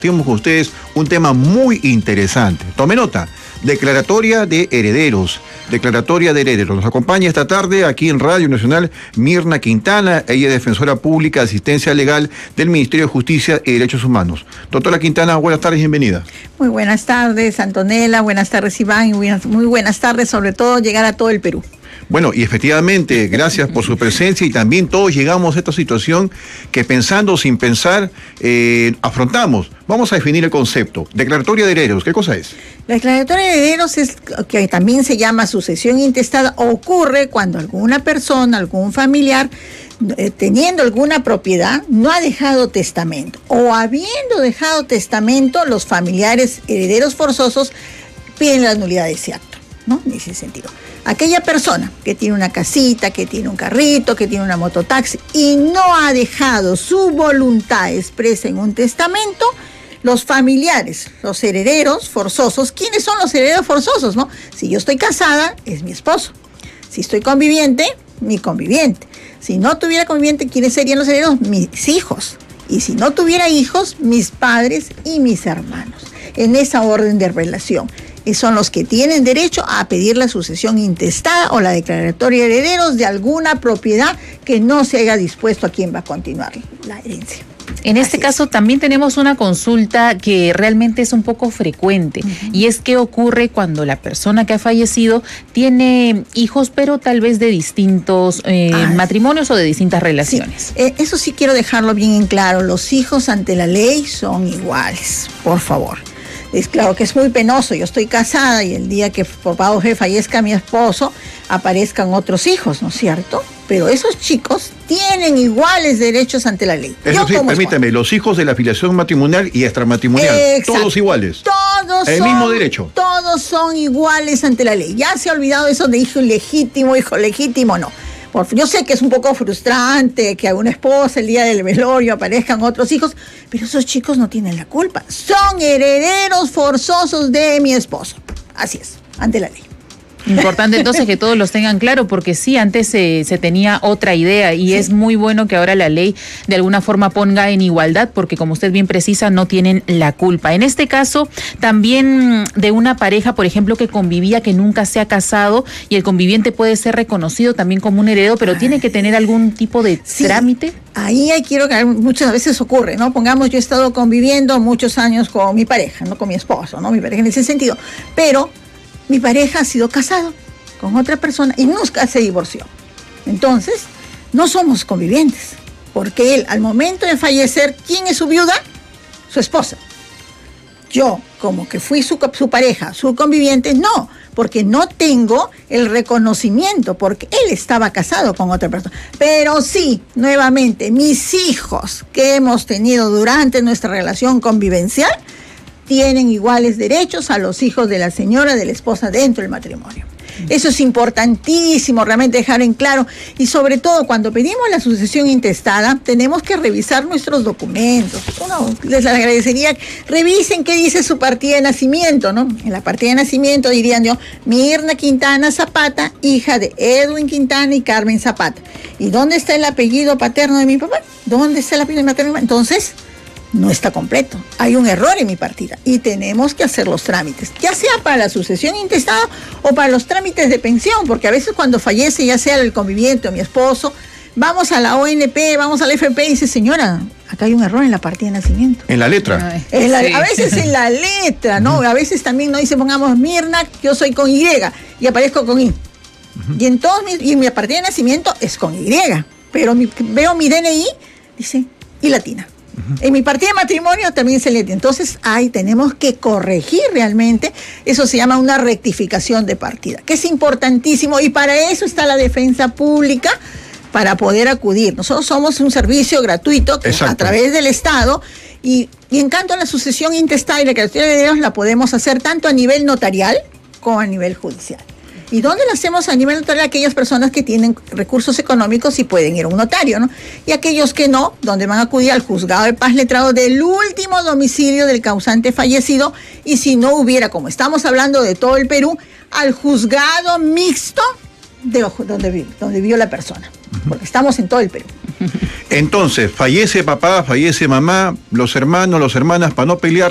Tenemos con ustedes un tema muy interesante. Tome nota, declaratoria de herederos. Declaratoria de herederos. Nos acompaña esta tarde aquí en Radio Nacional Mirna Quintana. Ella es defensora pública de asistencia legal del Ministerio de Justicia y Derechos Humanos. Doctora Quintana, buenas tardes, bienvenida. Muy buenas tardes, Antonella. Buenas tardes, Iván. Y muy buenas tardes, sobre todo, llegar a todo el Perú. Bueno, y efectivamente, gracias por su presencia y también todos llegamos a esta situación que pensando sin pensar afrontamos. Vamos a definir el concepto. Declaratoria de herederos, ¿qué cosa es? La declaratoria de herederos es, que también se llama sucesión intestada, ocurre cuando alguna persona, algún familiar, teniendo alguna propiedad, no ha dejado testamento. O habiendo dejado testamento, los familiares herederos forzosos piden la nulidad de ese acto, ¿no? En ese sentido. Aquella persona que tiene una casita, que tiene un carrito, que tiene una mototaxi y no ha dejado su voluntad expresa en un testamento, los familiares, los herederos forzosos, ¿quiénes son los herederos forzosos, no? Si yo estoy casada, es mi esposo. Si estoy conviviente, mi conviviente. Si no tuviera conviviente, ¿quiénes serían los herederos? Mis hijos. Y si no tuviera hijos, mis padres y mis hermanos. En esa orden de relación. Y son los que tienen derecho a pedir la sucesión intestada o la declaratoria de herederos de alguna propiedad que no se haya dispuesto a quien va a continuar la herencia. En este caso también tenemos una consulta que realmente es un poco frecuente, y es qué ocurre cuando la persona que ha fallecido tiene hijos, pero tal vez de distintos matrimonios o de distintas relaciones. Sí. Eso sí quiero dejarlo bien en claro, los hijos ante la ley son iguales, por favor. Es claro que es muy penoso, yo estoy casada y el día que por papá o fallezca mi esposo, aparezcan otros hijos, ¿no es cierto? Pero esos chicos tienen iguales derechos ante la ley. Eso sí, permítame, los hijos de la afiliación matrimonial y extramatrimonial, todos iguales. Todos el mismo derecho. Todos son iguales ante la ley. Ya se ha olvidado eso de hijo ilegítimo, hijo legítimo, no. Yo sé que es un poco frustrante que a una esposa el día del velorio aparezcan otros hijos, pero esos chicos no tienen la culpa. Son herederos forzosos de mi esposo. Así es, ante la ley. Importante entonces que todos los tengan claro, porque sí, antes se tenía otra idea y sí. Es muy bueno que ahora la ley de alguna forma ponga en igualdad, porque como usted bien precisa, no tienen la culpa. En este caso, también de una pareja, por ejemplo, que convivía, que nunca se ha casado, y el conviviente puede ser reconocido también como un heredero, pero tiene que tener algún tipo de trámite. Ahí quiero que muchas veces ocurre, ¿no? Pongamos, yo he estado conviviendo muchos años con mi pareja, no con mi esposo, ¿no? Mi pareja en ese sentido, pero mi pareja ha sido casado con otra persona y nunca se divorció. Entonces, no somos convivientes, porque él, al momento de fallecer, ¿quién es su viuda? Su esposa. Yo, como que fui su pareja, su conviviente, no, porque no tengo el reconocimiento, porque él estaba casado con otra persona. Pero sí, nuevamente, mis hijos que hemos tenido durante nuestra relación convivencial, tienen iguales derechos a los hijos de la señora, de la esposa dentro del matrimonio. Eso es importantísimo realmente dejar en claro, y sobre todo cuando pedimos la sucesión intestada tenemos que revisar nuestros documentos. Uno les agradecería, revisen qué dice su partida de nacimiento, ¿no? En la partida de nacimiento dirían yo, Mirna Quintana Zapata, hija de Edwin Quintana y Carmen Zapata. ¿Y dónde está el apellido paterno de mi papá? ¿Dónde está el apellido materno de mi papá? Entonces, no está completo. Hay un error en mi partida y tenemos que hacer los trámites, ya sea para la sucesión intestada o para los trámites de pensión, porque a veces cuando fallece, ya sea el conviviente o mi esposo, vamos a la ONP, vamos a la FP y dice, señora, acá hay un error en la partida de nacimiento. En la letra. A veces en la letra, ¿no? A veces también no dice, pongamos Mirna, yo soy con Y y aparezco con I. Y mi partida de nacimiento es con Y, pero veo mi DNI, dice I latina. En mi partida de matrimonio también se le... Entonces, tenemos que corregir realmente. Eso se llama una rectificación de partida, que es importantísimo, y para eso está la defensa pública, para poder acudir. Nosotros somos un servicio gratuito que a través del Estado, y en cuanto a la sucesión intestada y la declaración de herederos, la podemos hacer tanto a nivel notarial como a nivel judicial. ¿Y dónde lo hacemos a nivel notarial? Aquellas personas que tienen recursos económicos y pueden ir a un notario, ¿no? Y aquellos que no, donde van a acudir al juzgado de paz letrado del último domicilio del causante fallecido, y si no hubiera, como estamos hablando de todo el Perú, al juzgado mixto de donde vivió la persona, porque estamos en todo el Perú. Entonces, fallece papá, fallece mamá, los hermanos, las hermanas, para no pelear,